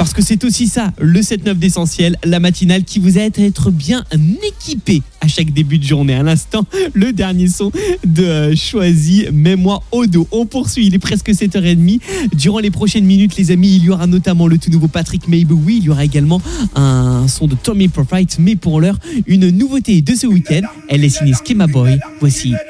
Parce que c'est aussi ça, le 7-9 d'Essentiel, la matinale qui vous aide à être bien équipé à chaque début de journée. À l'instant, le dernier son de Choisi, Mets-moi au dos. On poursuit, il est presque 7h30. Durant les prochaines minutes, les amis, il y aura notamment le tout nouveau Patrick Maybe. Oui, il y aura également un son de Tommy Prophet. Mais pour l'heure, une nouveauté de ce week-end. Elle est signée Schema Boy. Voici